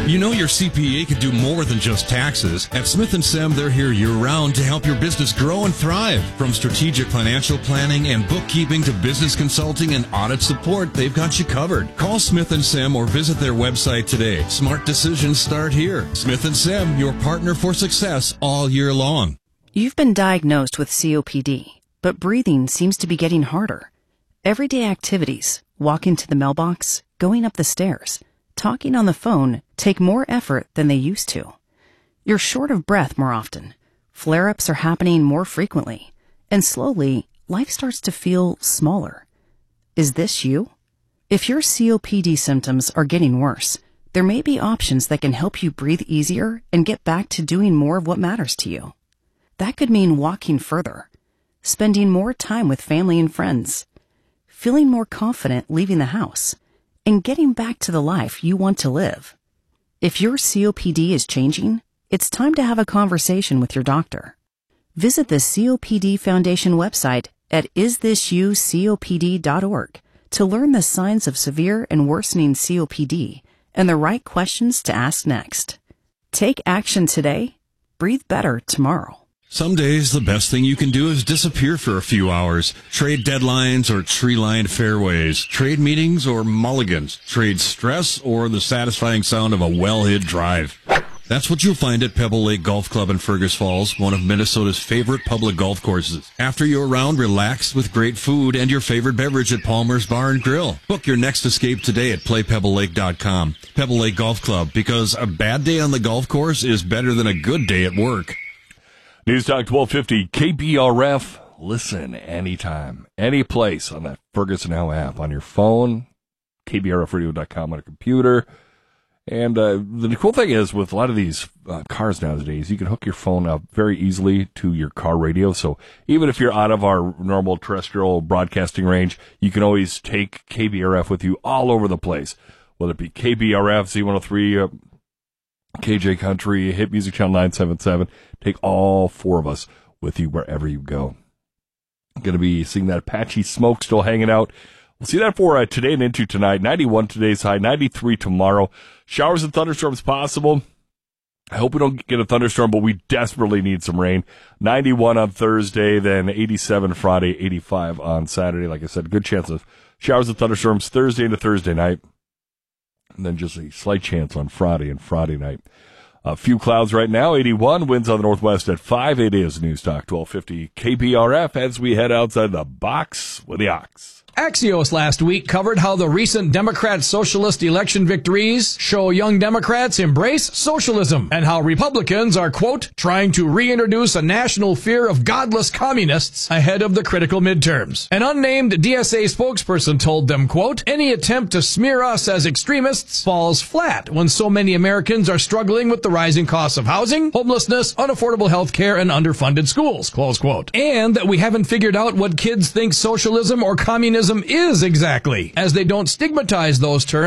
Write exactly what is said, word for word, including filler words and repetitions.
You know your C P A can do more than just taxes. At Smith and Sem, they're here year-round to help your business grow and thrive. From strategic financial planning and bookkeeping to business consulting and audit support, they've got you covered. Call Smith and Sem or visit their website today. Smart decisions start here. Smith and Sem, your partner for success all year long. You've been diagnosed with C O P D, but breathing seems to be getting harder. Everyday activities, walking to the mailbox, going up the stairs, talking on the phone take more effort than they used to. You're short of breath more often. Flare-ups are happening more frequently. And slowly, life starts to feel smaller. Is this you? If your C O P D symptoms are getting worse, there may be options that can help you breathe easier and get back to doing more of what matters to you. That could mean walking further, spending more time with family and friends, feeling more confident leaving the house, and getting back to the life you want to live. If your C O P D is changing, it's time to have a conversation with your doctor. Visit the C O P D Foundation website at is this you C O P D dot org to learn the signs of severe and worsening C O P D and the right questions to ask next. Take action today. Breathe better tomorrow. Some days, the best thing you can do is disappear for a few hours. Trade deadlines or tree-lined fairways. Trade meetings or mulligans. Trade stress or the satisfying sound of a well-hit drive. That's what you'll find at Pebble Lake Golf Club in Fergus Falls, one of Minnesota's favorite public golf courses. After your round, relax with great food and your favorite beverage at Palmer's Bar and Grill. Book your next escape today at play pebble lake dot com. Pebble Lake Golf Club, because a bad day on the golf course is better than a good day at work. News Talk twelve fifty K B R F. Listen anytime, any place on that Ferguson Now app, on your phone, K B R F radio dot com on a computer. And uh, the cool thing is, with a lot of these uh, cars nowadays, you can hook your phone up very easily to your car radio. So even if you're out of our normal terrestrial broadcasting range, you can always take K B R F with you all over the place, whether it be K B R F, Z one oh three, uh, K J Country, Hit Music Channel nine seventy-seven. Take all four of us with you wherever you go. Going to be seeing that Apache Smoke still hanging out. We'll see that for uh, today and into tonight. ninety-one today's high, ninety-three tomorrow. Showers and thunderstorms possible. I hope we don't get a thunderstorm, but we desperately need some rain. ninety-one on Thursday, then eighty-seven Friday, eighty-five on Saturday. Like I said, good chance of showers and thunderstorms Thursday into Thursday night. And then just a slight chance on Friday and Friday night. A few clouds right now, eighty-one, winds on the northwest at five. It is News Talk twelve fifty K B R F as we head outside the box with the Ox. Axios last week covered how the recent Democrat socialist election victories show young Democrats embrace socialism and how Republicans are, quote, trying to reintroduce a national fear of godless communists ahead of the critical midterms. An unnamed D S A spokesperson told them, quote, any attempt to smear us as extremists falls flat when so many Americans are struggling with the rising costs of housing, homelessness, unaffordable health care, and underfunded schools, close quote. And that we haven't figured out what kids think socialism or communism is exactly, as they don't stigmatize those terms